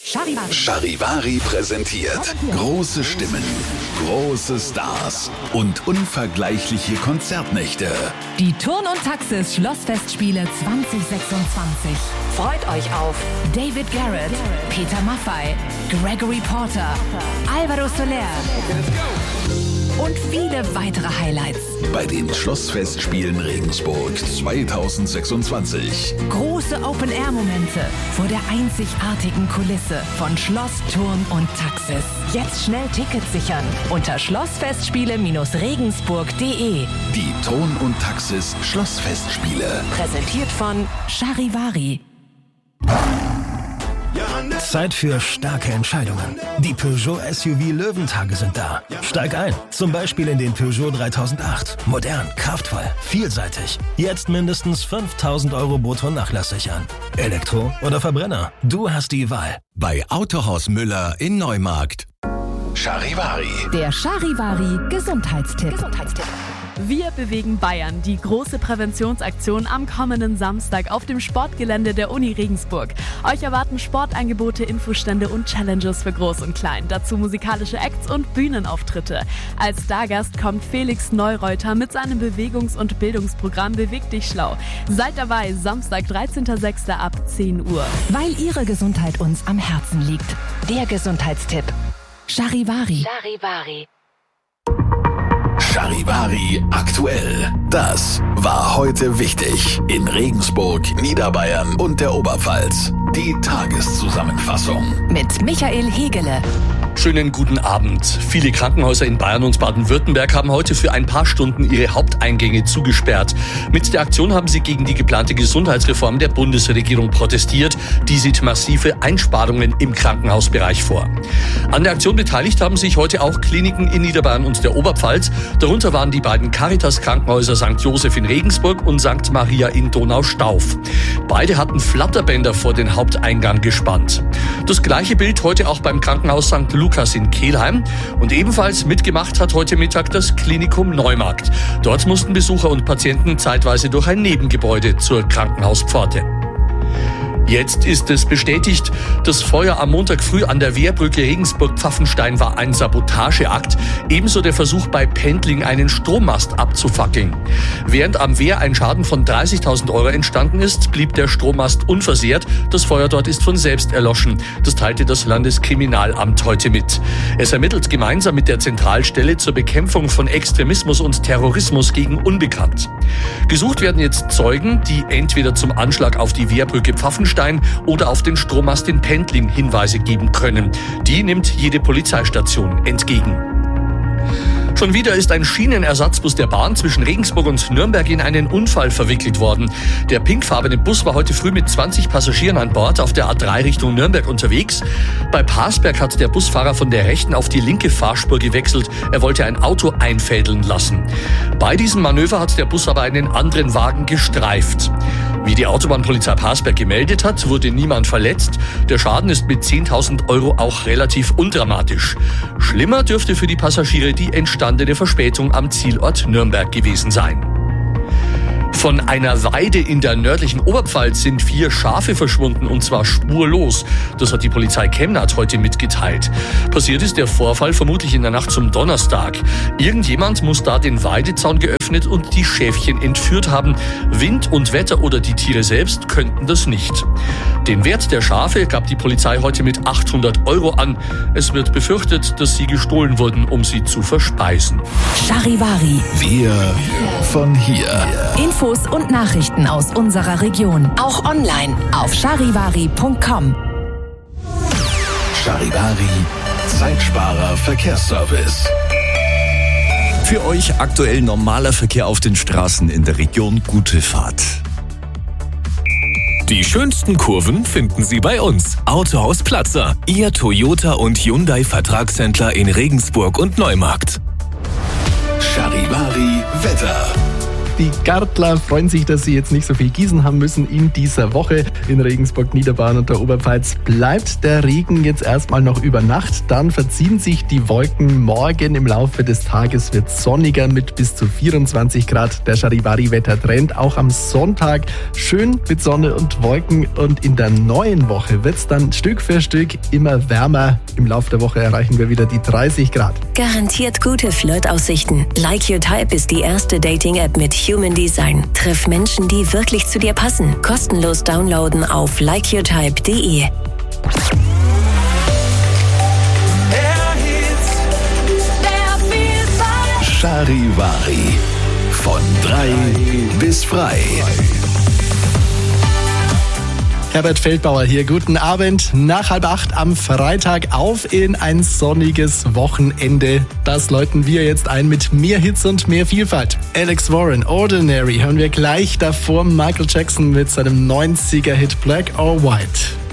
Charivari präsentiert große Stimmen, große Stars und unvergleichliche Konzertnächte. Die Turn- und Taxis Schlossfestspiele 2026. Freut euch auf David Garrett, Peter Maffay, Gregory Porter, Alvaro Soler und viele weitere Highlights. Bei den Schlossfestspielen Regensburg 2026. Große Open-Air-Momente vor der einzigartigen Kulisse von Schloss, Turn und Taxis. Jetzt schnell Tickets sichern unter schlossfestspiele-regensburg.de. Die Turn- und Taxis Schlossfestspiele. Präsentiert von Charivari. Zeit für starke Entscheidungen. Die Peugeot SUV Löwentage sind da. Steig ein, zum Beispiel in den Peugeot 3008. Modern, kraftvoll, vielseitig. Jetzt mindestens 5.000 € brutto Nachlass sichern. Elektro oder Verbrenner, du hast die Wahl. Bei Autohaus Müller in Neumarkt. Charivari. Der Charivari Gesundheitstipp. Wir bewegen Bayern, die große Präventionsaktion am kommenden Samstag auf dem Sportgelände der Uni Regensburg. Euch erwarten Sportangebote, Infostände und Challenges für Groß und Klein. Dazu musikalische Acts und Bühnenauftritte. Als Stargast kommt Felix Neureuter mit seinem Bewegungs- und Bildungsprogramm Beweg dich schlau. Seid dabei, Samstag, 13.06. ab 10 Uhr. Weil Ihre Gesundheit uns am Herzen liegt. Der Gesundheitstipp. Charivari. Charivari aktuell. Das war heute wichtig in Regensburg, Niederbayern und der Oberpfalz. Die Tageszusammenfassung Mit Michael Hegele. Schönen guten Abend. Viele Krankenhäuser in Bayern und Baden-Württemberg haben heute für ein paar Stunden ihre Haupteingänge zugesperrt. Mit der Aktion haben sie gegen die geplante Gesundheitsreform der Bundesregierung protestiert. Die sieht massive Einsparungen im Krankenhausbereich vor. An der Aktion beteiligt haben sich heute auch Kliniken in Niederbayern und der Oberpfalz. Darunter waren die beiden Caritas-Krankenhäuser St. Joseph in Regensburg und St. Maria in Donaustauf. Beide hatten Flatterbänder vor den Haupteingang gespannt. Das gleiche Bild heute auch beim Krankenhaus St. Lukas in Kelheim. Und ebenfalls mitgemacht hat heute Mittag das Klinikum Neumarkt. Dort mussten Besucher und Patienten zeitweise durch ein Nebengebäude zur Krankenhauspforte. Jetzt ist es bestätigt, das Feuer am Montag früh an der Wehrbrücke Regensburg-Pfaffenstein war ein Sabotageakt, ebenso der Versuch bei Pendling einen Strommast abzufackeln. Während am Wehr ein Schaden von 30.000 € entstanden ist, blieb der Strommast unversehrt. Das Feuer dort ist von selbst erloschen. Das teilte das Landeskriminalamt heute mit. Es ermittelt gemeinsam mit der Zentralstelle zur Bekämpfung von Extremismus und Terrorismus gegen Unbekannt. Gesucht werden jetzt Zeugen, die entweder zum Anschlag auf die Wehrbrücke Pfaffenstein oder auf den Strommast in Pendling Hinweise geben können. Die nimmt jede Polizeistation entgegen. Schon wieder ist ein Schienenersatzbus der Bahn zwischen Regensburg und Nürnberg in einen Unfall verwickelt worden. Der pinkfarbene Bus war heute früh mit 20 Passagieren an Bord auf der A3 Richtung Nürnberg unterwegs. Bei Parsberg hat der Busfahrer von der rechten auf die linke Fahrspur gewechselt. Er wollte ein Auto einfädeln lassen. Bei diesem Manöver hat der Bus aber einen anderen Wagen gestreift. Wie die Autobahnpolizei Parsberg gemeldet hat, wurde niemand verletzt. Der Schaden ist mit 10.000 € auch relativ undramatisch. Schlimmer dürfte für die Passagiere die entstandene Verspätung am Zielort Nürnberg gewesen sein. Von einer Weide in der nördlichen Oberpfalz sind 4 Schafe verschwunden, und zwar spurlos. Das hat die Polizei Chemnat heute mitgeteilt. Passiert ist der Vorfall vermutlich in der Nacht zum Donnerstag. Irgendjemand muss da den Weidezaun geöffnet und die Schäfchen entführt haben. Wind und Wetter oder die Tiere selbst könnten das nicht. Den Wert der Schafe gab die Polizei heute mit 800 € an. Es wird befürchtet, dass sie gestohlen wurden, um sie zu verspeisen. Charivari. Wir von hier. Infos und Nachrichten aus unserer Region. Auch online auf charivari.com. Charivari, Zeitsparer Verkehrsservice. Für euch aktuell normaler Verkehr auf den Straßen in der Region. Gute Fahrt. Die schönsten Kurven finden Sie bei uns. Autohaus Platzer, Ihr Toyota und Hyundai Vertragshändler in Regensburg und Neumarkt. Charivari Wetter. Die Gartler freuen sich, dass sie jetzt nicht so viel Gießen haben müssen in dieser Woche. In Regensburg, Niederbayern und der Oberpfalz bleibt der Regen jetzt erstmal noch über Nacht. Dann verziehen sich die Wolken. Morgen im Laufe des Tages wird sonniger mit bis zu 24 Grad. Der Charivari-Wettertrend auch am Sonntag schön mit Sonne und Wolken. Und in der neuen Woche wird es dann Stück für Stück immer wärmer. Im Laufe der Woche erreichen wir wieder die 30 Grad. Garantiert gute Flirtaussichten. Like Your Type ist die erste Dating-App mit Human Design. Triff Menschen, die wirklich zu dir passen. Kostenlos downloaden auf likeyourtype.de. Charivari. Von 3 bis frei. Herbert Feldbauer hier, guten Abend. Nach 7:30 am Freitag auf in ein sonniges Wochenende. Das läuten wir jetzt ein mit mehr Hits und mehr Vielfalt. Alex Warren, Ordinary, hören wir gleich davor Michael Jackson mit seinem 90er-Hit Black or White.